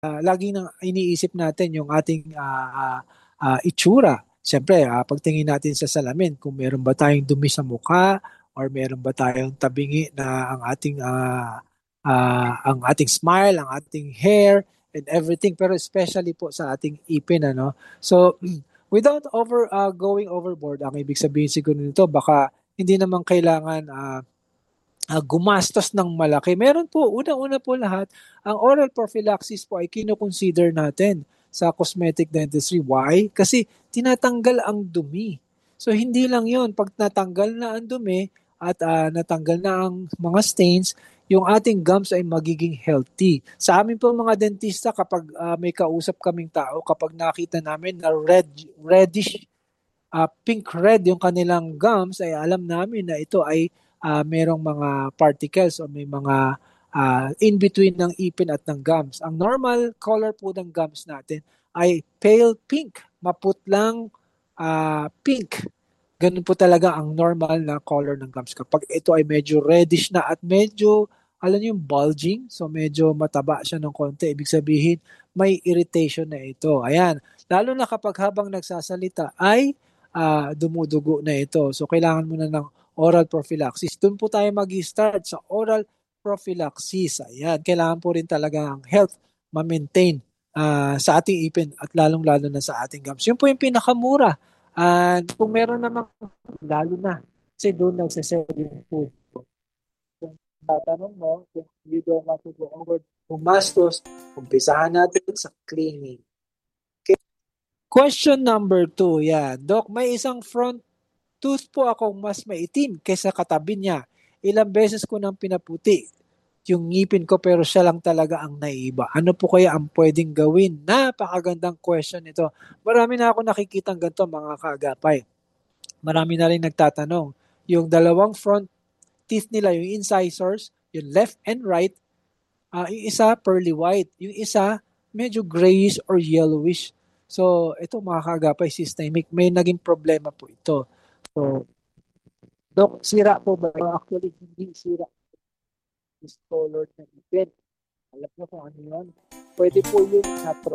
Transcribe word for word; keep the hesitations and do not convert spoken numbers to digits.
uh, lagi nang iniisip natin yung ating uh, uh, uh, itsura. Siyempre, uh, pagtingin natin sa salamin, kung meron ba tayong dumi sa mukha or meron ba tayong tabingi na ang ating uh, uh, ang ating smile, ang ating hair, and everything. Pero especially po sa ating ipin, ano. So, without over uh, going overboard, ang ibig sabihin siguro nito, baka hindi naman kailangan uh, uh, gumastos ng malaki. Meron po, unang-una po lahat, ang oral prophylaxis po ay kinoconsider natin sa cosmetic dentistry. Why? Kasi tinatanggal ang dumi. So hindi lang yon, pag natanggal na ang dumi at uh, natanggal na ang mga stains, yung ating gums ay magiging healthy. Sa amin po mga dentista, kapag uh, may kausap kaming tao, kapag nakita namin na red, reddish, uh, pink red yung kanilang gums, ay alam namin na ito ay uh, merong mga particles o may mga uh, in between ng ipin at ng gums. Ang normal color po ng gums natin ay pale pink, maputlang uh, pink. Ganun po talaga ang normal na color ng gums. Kapag ito ay medyo reddish na at medyo, alam niyo yung bulging, so medyo mataba siya ng konti, ibig sabihin may irritation na ito. Ayan, lalo na kapag habang nagsasalita ay uh, dumudugo na ito. So kailangan mo na ng oral prophylaxis. Doon po tayo mag-start sa oral prophylaxis. Ayan, kailangan po rin talaga ang health ma-maintain uh, sa ating ipin at lalong-lalo na sa ating gums. Yun po yung pinakamura. And kung meron naman, lalo na, kasi doon nagsasell yung food. Kung tatanong mo, kung you don't want to go over gumastos, umpisahan natin sa cleaning. Okay. Question number two, yan. Doc, may isang front tooth po akong mas maitim kaysa katabi niya. Ilang beses ko nang pinaputi yung ngipin ko pero siya lang talaga ang naiiba. Ano po kaya ang pwedeng gawin? Napakagandang question ito. Marami na ako nakikitang ganito mga kaagapay. Marami na rin nagtatanong. Yung dalawang front teeth nila, yung incisors, yung left and right, uh, yung isa pearly white, yung isa medyo grayish or yellowish. So, ito mga kaagapay, systemic. May naging problema po ito. So, Dok, sira po ba? Actually, hindi sira. Discolored na ipin. Alam mo kung ano yun? Pwede po yung natro